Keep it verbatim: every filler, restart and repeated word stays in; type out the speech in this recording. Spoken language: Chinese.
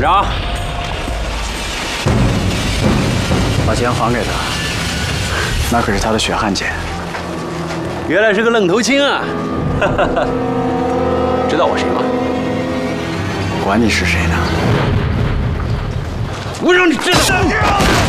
着？ 把钱还给他，那可是他的血汗钱。 原来是个愣头青啊！知道我谁吗？ 管你是谁呢？ 我让你知道！